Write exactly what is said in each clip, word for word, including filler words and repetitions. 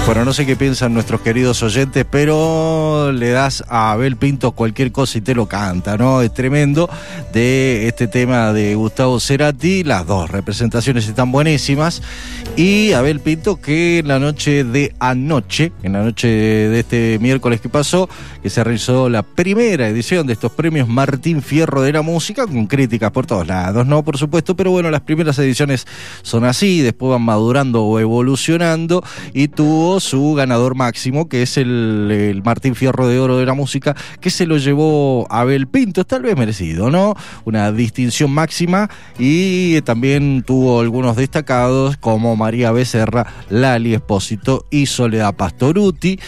Bueno, no sé qué piensan nuestros queridos oyentes, pero le das a Abel Pinto cualquier cosa y te lo canta, ¿no? Es tremendo de este tema de Gustavo Cerati. Las dos representaciones están buenísimas. Y Abel Pinto, que en la noche de anoche, en la noche de este miércoles que pasó, que se realizó la primera edición de estos premios Martín Fierro de la música, con críticas por todos lados, ¿no? Por supuesto, pero bueno, las primeras ediciones son así, después van madurando o evolucionando, y tuvo su ganador máximo, que es el, el Martín Fierro de Oro de la música, que se lo llevó Abel Pinto, tal vez merecido, ¿no? Una distinción máxima, y también tuvo algunos destacados como María Becerra, Lali Espósito y Soledad Pastorutti.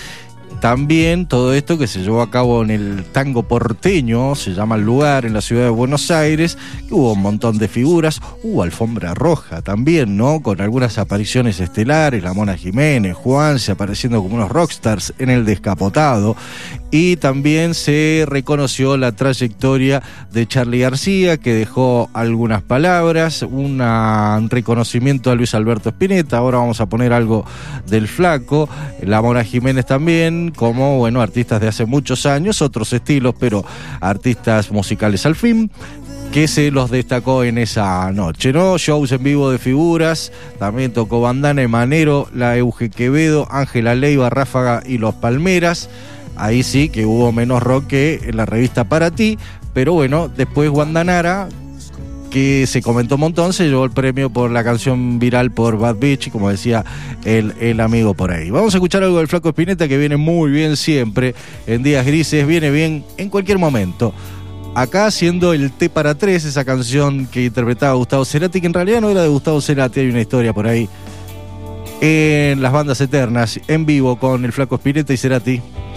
También todo esto que se llevó a cabo en el Tango Porteño, se llama el lugar, en la ciudad de Buenos Aires. Hubo un montón de figuras, hubo alfombra roja también, ¿no? Con algunas apariciones estelares, la Mona Jiménez, Juanse apareciendo como unos rockstars en el Descapotado. Y también se reconoció la trayectoria de Charly García, que dejó algunas palabras, una, un reconocimiento a Luis Alberto Spinetta. Ahora vamos a poner algo del Flaco, la Mona Jiménez también, como, bueno, artistas de hace muchos años, otros estilos, pero artistas musicales al fin, que se los destacó en esa noche, ¿no? Shows en vivo de figuras, también tocó Bandana y Manero, la Euge Quevedo, Ángela Leiva, Ráfaga y Los Palmeras. Ahí sí que hubo menos rock que en la revista Para Ti, pero bueno, después Guandanara, que se comentó un montón, se llevó el premio por la canción viral por Bad Bitch, como decía el, el amigo por ahí. Vamos a escuchar algo del Flaco Spinetta, que viene muy bien siempre, en días grises, viene bien en cualquier momento. Acá haciendo el T para tres, esa canción que interpretaba Gustavo Cerati, que en realidad no era de Gustavo Cerati, hay una historia por ahí, en las bandas eternas, en vivo con el Flaco Spinetta y Cerati.